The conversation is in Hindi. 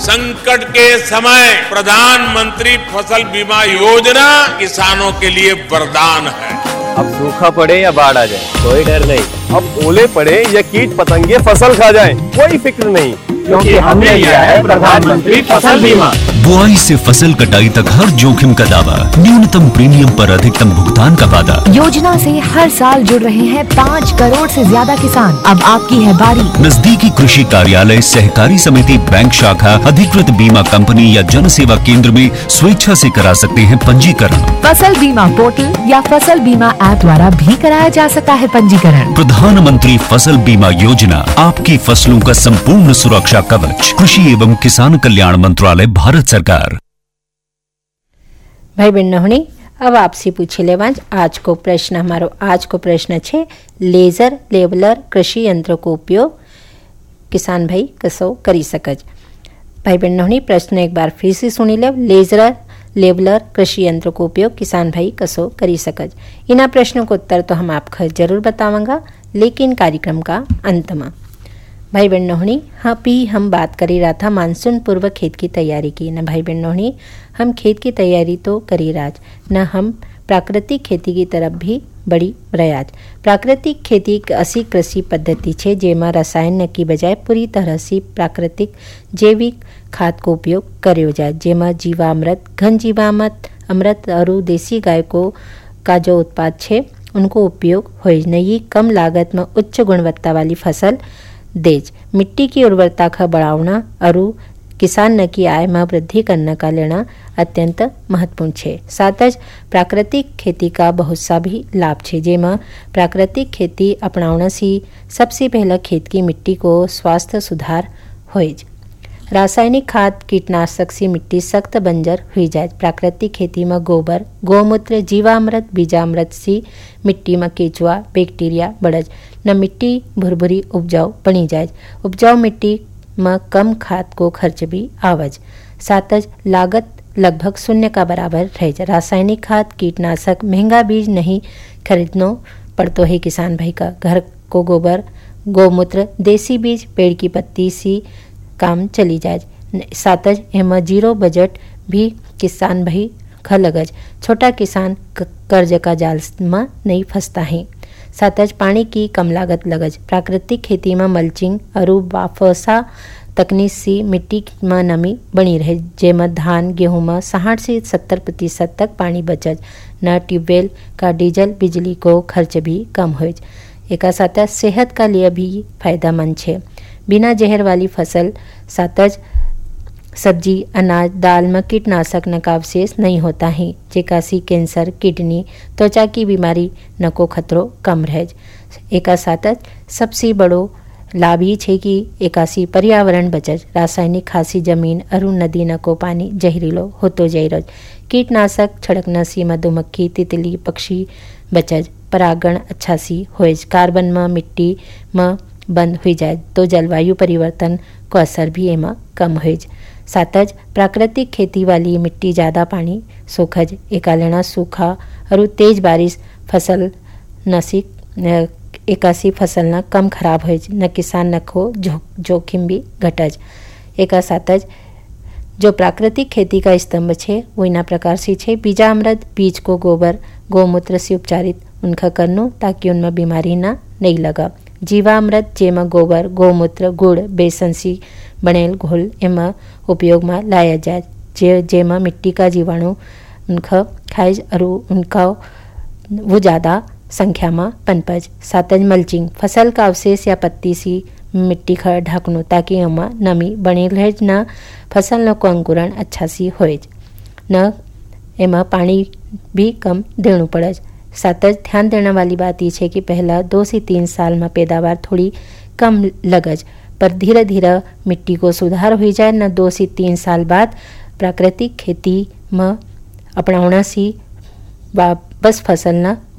संकट के समय प्रधानमंत्री फसल बीमा योजना किसानों के लिए वरदान है। अब सूखा पड़े या बाढ़ आ जाए कोई डर नहीं, अब ओले पड़े या कीट पतंगे फसल खा जाए कोई फिक्र नहीं, क्योंकि हमने लिया है प्रधानमंत्री फसल बीमा। बुआई से फसल कटाई तक हर जोखिम का दावा, न्यूनतम प्रीमियम पर अधिकतम भुगतान का वादा। योजना से हर साल जुड़ रहे हैं 5 करोड़ से ज्यादा किसान। अब आपकी है बारी। नजदीकी कृषि कार्यालय, सहकारी समिति, बैंक शाखा, अधिकृत बीमा कंपनी या जन सेवा केंद्र में स्वेच्छा से करा सकते हैं पंजीकरण। फसल बीमा पोर्टल या फसल बीमा ऐप द्वारा भी कराया जा सकता है पंजीकरण। प्रधानमंत्री फसल बीमा योजना, आपकी फसलों का संपूर्ण सुरक्षा कवच। कृषि एवं किसान कल्याण मंत्रालय, भारत सरकार। भाई बहनों, अब आपसे पूछे लेवाज आज को प्रश्न छे लेजर लेवलर कृषि यंत्र को उपयोग किसान भाई कसो करी सकज। भाई बहनों, प्रश्न एक बार फिर से सुनी ले। लेजर लेवलर कृषि यंत्र को उपयोग किसान भाई कसो करी सकज। इन प्रश्नों को उत्तर तो हम आपको जरूर बतावांगा, लेकिन कार्यक्रम का अंत में। भाई बहनों, हम बात करी रहा था मानसून पूर्व खेत की तैयारी की न। भाई बहनों, हम खेत की तैयारी तो करी राज न, हम प्राकृतिक खेती की तरफ भी बढ़ी प्रयास। प्राकृतिक खेती एक ऐसी कृषि पद्धति है जेमा रसायन की बजाय पूरी तरह से प्राकृतिक जैविक खाद को उपयोग करो जाए, जेमा जीवामृत, घन जीवामृत अमृत और देसी गाय का जो उत्पाद है उनको उपयोग हो। ये कम लागत में उच्च गुणवत्ता वाली फसल देज, मिट्टी की उर्वरता का बढ़ाना और किसान न की आय में वृद्धि करने का लेना अत्यंत महत्वपूर्ण है। साथ ही प्राकृतिक खेती का बहुत सा भी लाभ है, जेमा प्राकृतिक खेती अपनाने से सबसे पहला खेत की मिट्टी को स्वास्थ्य सुधार होए। रासायनिक खाद कीटनाशक से मिट्टी सख्त बंजर हुई जाए। प्राकृतिक खेती में गोबर, गोमूत्र, जीवामृत, बीजामृत से मिट्टी में केचुआ बैक्टीरिया बढ़ज न, मिट्टी भुरभुरी उपजाऊ बनी जाए। उपजाऊ मिट्टी में कम खाद को खर्च भी आवज। साथ ही लागत लगभग शून्य का बराबर रह। रासायनिक खाद कीटनाशक महंगा बीज नहीं खरीदना पड़तो है किसान भाई का। घर को गोबर, गोमूत्र, देसी बीज, पेड़ की पत्ती सी काम चली जाए। साथ ही एम जीरो बजट भी किसान भाई ख लगज। छोटा किसान कर्ज का जाल में नहीं फंसता है। साथ ही पानी की कम लागत लगज। प्राकृतिक खेती में मल्चिंग और वाफसा तकनीक से मिट्टी में नमी बनी रहे, जेमा धान गेहूँ में 60 से 70% तक पानी बचत न। ट्यूबवेल का डीजल बिजली को खर्च भी कम हो। एक साथ सेहत का लिए भी फायदेमंद है। बिना जहर वाली फसल, साथ ही सब्जी, अनाज, दाल में कीटनाशक न का अवशेष नहीं होता है, जेकासी कैंसर, किडनी, त्वचा की बीमारी न को खतरो कम रहे। एक साथ सबसे बड़ो लाभ ये है कि एकासी पर्यावरण बचत। रासायनिक खासी जमीन और नदी न को पानी जहरीलो होतो जाइ रहो। कीटनाशक छिड़कना से मधुमक्खी, तितली, पक्षी बचत। परागण अच्छा सी होए। कार्बन में मिट्टी में बंद हो जाए तो जलवायु परिवर्तन को असर भी एमा कम हो। साथ ही प्राकृतिक खेती वाली मिट्टी ज़्यादा पानी सोखज। एकालेना सूखा और तेज बारिश फसल एकासी फसल न कम खराब हो न, किसान न को जोखिम भी घटज। एक साथ जो प्राकृतिक खेती का स्तंभ है वो इन प्रकार से है। बीजामृत, बीज को गोबर, गोमूत्र से उपचारित उनका करनो ताकि उनमें बीमारी ना नहीं लगा। जीवामृत, जेमा गोबर, गोमूत्र, गुड़, बेसन सी बनेल घोल एमा उपयोग में लाया जाए, जेमा मिट्टी का जीवाणु उनका खाए और उनका वो ज़्यादा संख्या में पनपज। साथ ही मल्चिंग, फसल का अवशेष या पत्ती सी मिट्टी का ढकनो ताकि एमा नमी बनी रहे न, फसल को अंकुरण अच्छा सी होए न, एमा पानी भी कम देना पड़े। साथ ही ध्यान देने वाली बात ये है कि पहला 2 से 3 साल में पैदावार थोड़ी कम लगज, पर धीरे धीरे मिट्टी को सुधार हो जाए न। 2 से 3 साल बाद प्राकृतिक खेती में अपनाना से वापस फसल न